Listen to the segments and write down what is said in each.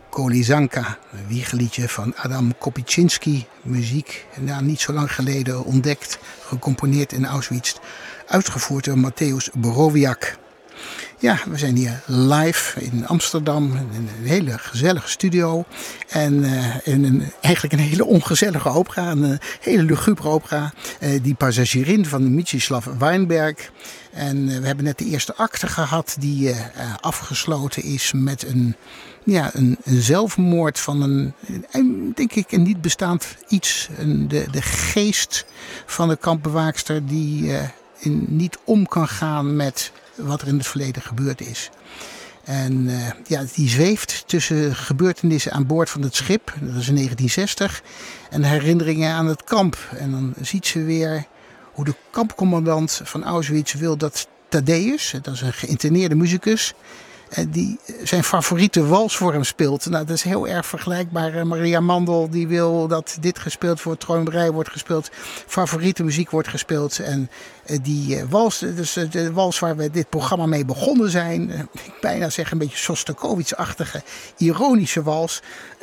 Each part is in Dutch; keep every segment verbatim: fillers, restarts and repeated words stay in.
Kołysanka, een wiegeliedje van Adam Kopyczynski. Muziek, nou, niet zo lang geleden ontdekt, gecomponeerd in Auschwitz. Uitgevoerd door Mateusz Borowiak. Ja, we zijn hier live in Amsterdam, in een hele gezellige studio. En uh, in een, eigenlijk een hele ongezellige opera, een hele lugubere opera. Uh, die Passagierin van Mieczysław Weinberg. En uh, we hebben net de eerste acte gehad die uh, afgesloten is met een, ja, een, een zelfmoord van een, een, denk ik, een niet bestaand iets. Een, de, de geest van de kampbewaakster die uh, in, niet om kan gaan met wat er in het verleden gebeurd is. En uh, ja, die zweeft tussen gebeurtenissen aan boord van het schip, dat is in negentien zestig, en herinneringen aan het kamp. En dan ziet ze weer hoe de kampcommandant van Auschwitz wil dat Tadeusz, dat is een geïnterneerde muzikus, die zijn favoriete wals voor hem speelt. Nou, dat is heel erg vergelijkbaar. Maria Mandel die wil dat dit gespeeld wordt, Träumerei wordt gespeeld, favoriete muziek wordt gespeeld. En die wals, dus de wals waar we dit programma mee begonnen zijn, ik bijna zeg een beetje Shostakovich-achtige, ironische wals.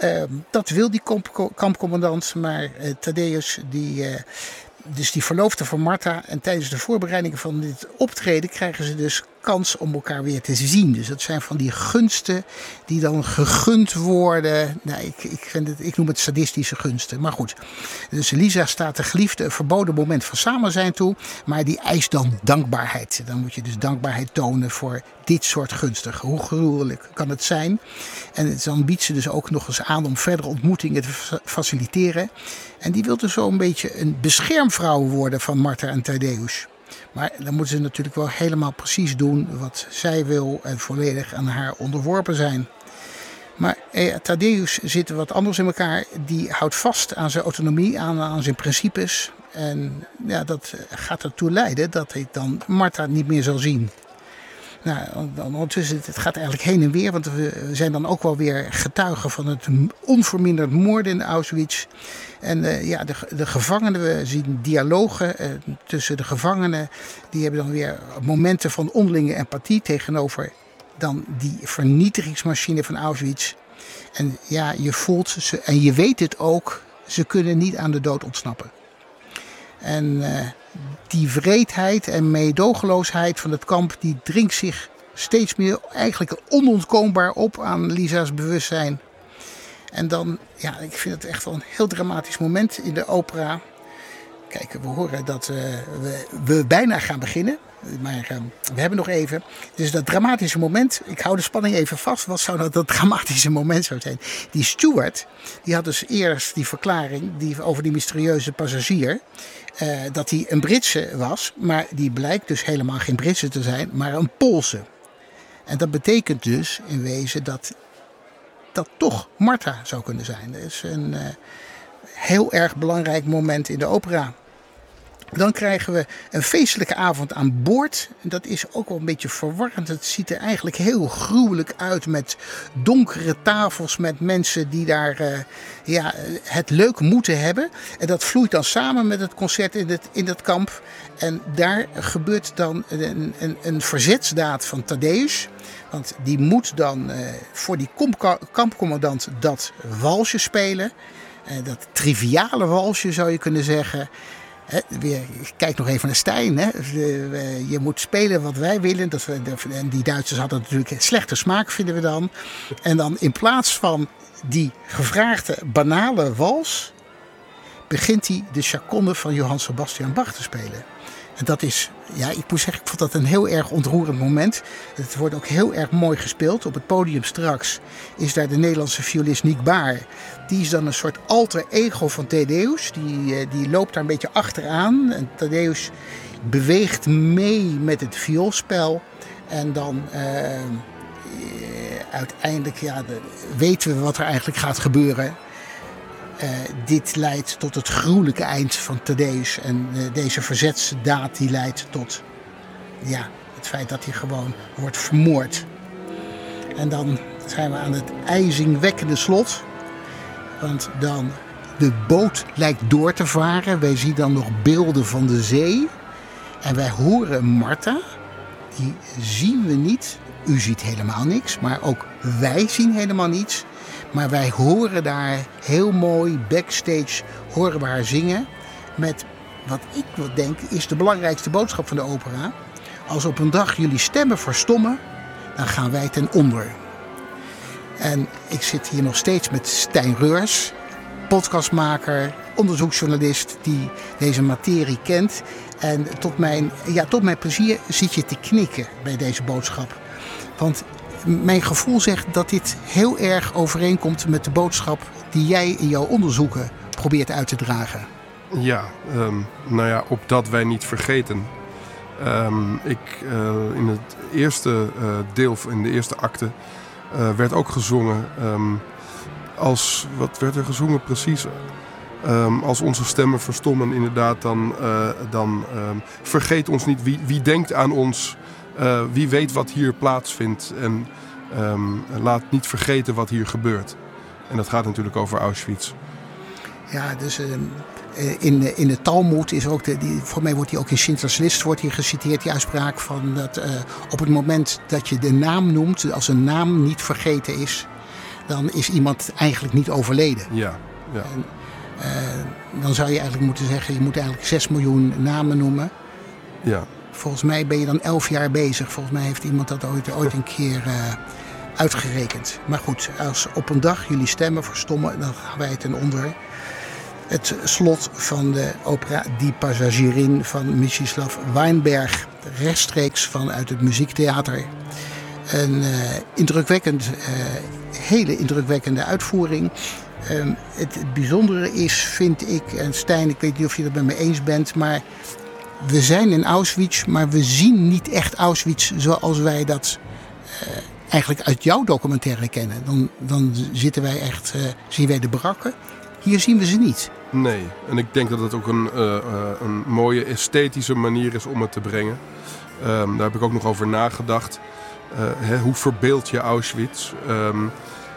Dat wil die kamp- kampcommandant, maar Tadeusz die... Dus die verloofde van Marta. En tijdens de voorbereidingen van dit optreden krijgen ze dus kans om elkaar weer te zien. Dus dat zijn van die gunsten die dan gegund worden. Nou, ik, ik, vind het, ik noem het sadistische gunsten. Maar goed. Dus Lisa staat de geliefde een verboden moment van samen zijn toe. Maar die eist dan dankbaarheid. Dan moet je dus dankbaarheid tonen voor dit soort gunsten. Hoe gruwelijk kan het zijn? En dan biedt ze dus ook nog eens aan om verdere ontmoetingen te faciliteren. En die wil dus zo een beetje een beschermvrouw worden van Marta en Tadeusz. Maar dan moeten ze natuurlijk wel helemaal precies doen wat zij wil en volledig aan haar onderworpen zijn. Maar eh, Tadeusz zit wat anders in elkaar. Die houdt vast aan zijn autonomie, aan, aan zijn principes. En ja, dat gaat ertoe leiden dat hij dan Marta niet meer zal zien. Nou, ondertussen, het gaat eigenlijk heen en weer, want we zijn dan ook wel weer getuigen van het onverminderd moorden in Auschwitz. En uh, ja, de, de gevangenen, we zien dialogen uh, tussen de gevangenen, die hebben dan weer momenten van onderlinge empathie tegenover dan die vernietigingsmachine van Auschwitz. En ja, je voelt ze, en je weet het ook, ze kunnen niet aan de dood ontsnappen. En uh, die wreedheid en meedogenloosheid van het kamp, die dringt zich steeds meer eigenlijk onontkoombaar op aan Lisa's bewustzijn. En dan, ja, ik vind het echt wel een heel dramatisch moment in de opera. Kijk, we horen dat uh, we, we bijna gaan beginnen. Maar uh, we hebben nog even. Dus dat dramatische moment, ik hou de spanning even vast. Wat zou dat, dat dramatische moment zou zijn? Die steward, die had dus eerst die verklaring die, over die mysterieuze passagier. Uh, dat hij een Britse was. Maar die blijkt dus helemaal geen Britse te zijn, maar een Poolse. En dat betekent dus in wezen dat dat toch Marta zou kunnen zijn. Dat is een uh, heel erg belangrijk moment in de opera. Dan krijgen we een feestelijke avond aan boord. Dat is ook wel een beetje verwarrend. Het ziet er eigenlijk heel gruwelijk uit met donkere tafels met mensen die daar uh, ja, het leuk moeten hebben. En dat vloeit dan samen met het concert in het, in het kamp. En daar gebeurt dan een, een, een verzetsdaad van Tadeusz. Want die moet dan uh, voor die kampcommandant dat walsje spelen. Uh, dat triviale walsje zou je kunnen zeggen. He, weer, kijk nog even naar Stijn. Hè. Je moet spelen wat wij willen. Dat we, en die Duitsers hadden natuurlijk slechte smaak, vinden we dan. En dan in plaats van die gevraagde banale wals, begint hij de chaconne van Johann Sebastian Bach te spelen. En dat is, ja, ik moet zeggen, ik vond dat een heel erg ontroerend moment. Het wordt ook heel erg mooi gespeeld. Op het podium straks is daar de Nederlandse violist Niek Baar. Die is dan een soort alter ego van Tadeusz. Die, die loopt daar een beetje achteraan. En Tadeusz beweegt mee met het vioolspel. En dan uh, uiteindelijk ja, de, weten we wat er eigenlijk gaat gebeuren. Uh, dit leidt tot het gruwelijke eind van Tadeusz. En uh, deze verzetsdaad die leidt tot ja, het feit dat hij gewoon wordt vermoord. En dan zijn we aan het ijzingwekkende slot. Want dan de boot lijkt door te varen. Wij zien dan nog beelden van de zee. En wij horen Marta. Die zien we niet. U ziet helemaal niks. Maar ook wij zien helemaal niets. Maar wij horen daar heel mooi backstage horen we haar zingen. Met wat ik wel denk is de belangrijkste boodschap van de opera. Als op een dag jullie stemmen verstommen, dan gaan wij ten onder. En ik zit hier nog steeds met Stijn Reurs, podcastmaker, onderzoeksjournalist die deze materie kent. En tot mijn, ja, tot mijn plezier zit je te knikken bij deze boodschap. Want mijn gevoel zegt dat dit heel erg overeenkomt met de boodschap die jij in jouw onderzoeken probeert uit te dragen. Ja, um, nou ja, opdat wij niet vergeten. Um, ik, uh, in het eerste uh, deel, in de eerste acte, uh, werd ook gezongen. Um, als, wat werd er gezongen precies? Um, als onze stemmen verstommen, inderdaad, dan, uh, dan um, vergeet ons niet. Wie, wie denkt aan ons? Uh, wie weet wat hier plaatsvindt? En um, laat niet vergeten wat hier gebeurt. En dat gaat natuurlijk over Auschwitz. Ja, dus uh, in, in de Talmud is ook, de, die, voor mij wordt die ook in Schindler's List wordt die geciteerd, die uitspraak van dat uh, op het moment dat je de naam noemt, als een naam niet vergeten is, dan is iemand eigenlijk niet overleden. Ja, ja. En, uh, dan zou je eigenlijk moeten zeggen, je moet eigenlijk zes miljoen namen noemen. Ja. Volgens mij ben je dan elf jaar bezig. Volgens mij heeft iemand dat ooit, ooit een keer uh, uitgerekend. Maar goed, als op een dag jullie stemmen verstommen, dan gaan wij ten onder. Het slot van de opera Die Passagierin van Mstislav Weinberg. Rechtstreeks vanuit het muziektheater. Een uh, indrukwekkend, uh, hele indrukwekkende uitvoering. Um, het, het bijzondere is, vind ik, en Stijn, ik weet niet of je het met me eens bent, maar we zijn in Auschwitz, maar we zien niet echt Auschwitz zoals wij dat uh, eigenlijk uit jouw documentaire kennen. Dan, dan zitten wij echt, uh, zien wij de barakken. Hier zien we ze niet. Nee, en ik denk dat het ook een, uh, uh, een mooie esthetische manier is om het te brengen. Um, daar heb ik ook nog over nagedacht. Uh, hè, hoe verbeeld je Auschwitz? Um,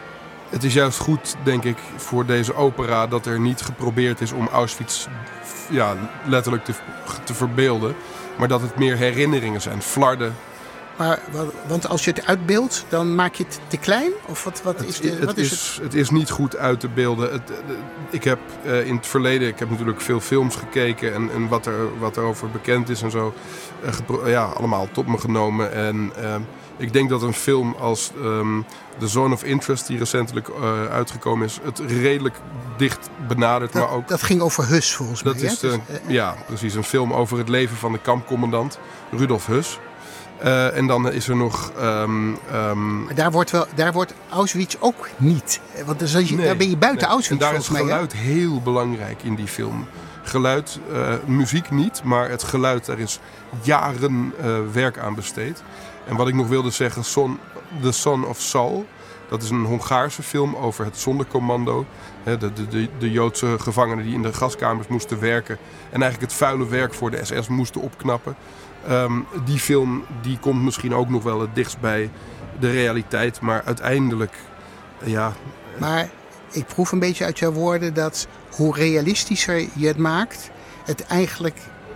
het is juist goed, denk ik, voor deze opera dat er niet geprobeerd is om Auschwitz ja, letterlijk te, te verbeelden. Maar dat het meer herinneringen zijn, flarden. Maar, want als je het uitbeeldt, dan maak je het te klein? Of wat, wat is de, het, wat is, is het? het is niet goed uit te beelden. Het, ik heb uh, in het verleden, ik heb natuurlijk veel films gekeken en, en wat, er, wat erover bekend is en zo. Uh, gepro- ja, allemaal tot me genomen. En uh, ik denk dat een film als um, The Zone of Interest, die recentelijk uh, uitgekomen is, het redelijk dicht benadert. Dat, maar ook, dat ging over Hus volgens dat mij. is hè? de, Dus, uh, ja, precies. Een film over het leven van de kampcommandant Rudolf Hus. Uh, en dan is er nog... Um, um, maar daar wordt, wel, daar wordt Auschwitz ook niet. Want dan zit je, nee, daar ben je buiten nee. Auschwitz en daar volgens is mij. geluid heel belangrijk in die film. Geluid, uh, muziek niet, maar het geluid, daar is jaren uh, werk aan besteed. En wat ik nog wilde zeggen, Son, The Son of Saul. Dat is een Hongaarse film over het Sonderkommando. De, de, de, de Joodse gevangenen die in de gaskamers moesten werken. En eigenlijk het vuile werk voor de S S moesten opknappen. Um, die film die komt misschien ook nog wel het dichtst bij de realiteit. Maar uiteindelijk, ja... Maar ik proef een beetje uit jouw woorden dat hoe realistischer je het maakt, het eigenlijk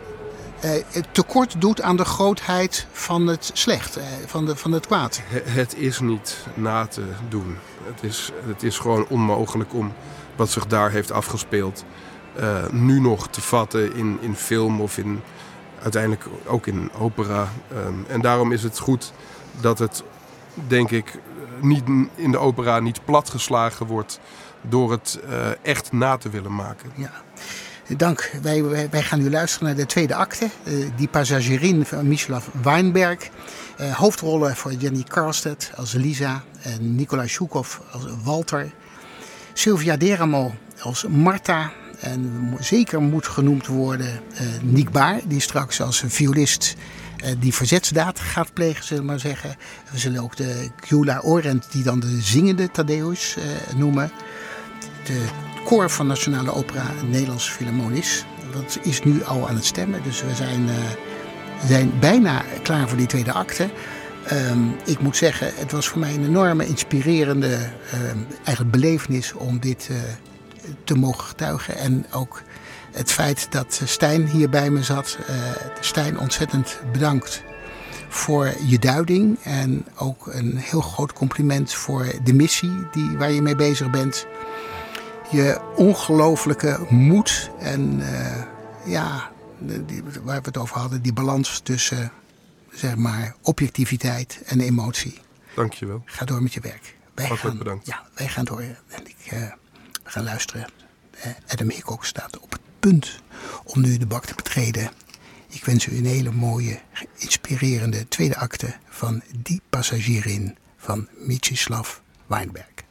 eh, tekort doet aan de grootheid van het slecht, eh, van, de, van het kwaad. Het is niet na te doen. Het is, het is gewoon onmogelijk om wat zich daar heeft afgespeeld uh, nu nog te vatten in, in film of in, uiteindelijk ook in opera. Um, en daarom is het goed dat het, denk ik, niet in de opera niet platgeslagen wordt door het uh, echt na te willen maken. Ja. Dank. Wij, wij, wij gaan nu luisteren naar de tweede acte. Uh, Die Passagierin van Mstislav Weinberg. Uh, hoofdrollen voor Jenny Karlstedt als Lisa en Nikolai Shukov als Walter. Sylvia Deramo als Marta. En zeker moet genoemd worden uh, Nick Baar, die straks als violist uh, die verzetsdaad gaat plegen, zullen we maar zeggen. We zullen ook de Gyula Orent, die dan de zingende Thaddeus uh, noemen. De koor van Nationale Opera Nederlands Philharmonisch. Dat is nu al aan het stemmen, dus we zijn, uh, zijn bijna klaar voor die tweede acte. Um, ik moet zeggen, het was voor mij een enorme inspirerende uh, eigenlijk belevenis om dit uh, te mogen getuigen. En ook het feit dat Stijn hier bij me zat. Uh, Stijn, ontzettend bedankt voor je duiding. En ook een heel groot compliment voor de missie die, waar je mee bezig bent. Je ongelooflijke moed en uh, ja, die, waar we het over hadden, die balans tussen zeg maar objectiviteit en emotie. Dank je wel. Ga door met je werk. Wij Hartelijk gaan, bedankt. Ja, wij gaan door en ik, uh, we gaan luisteren. Uh, Adam Hickok staat op het punt om nu de bak te betreden. Ik wens u een hele mooie, inspirerende tweede acte van Die Passagierin van Mieczyslaw Weinberg.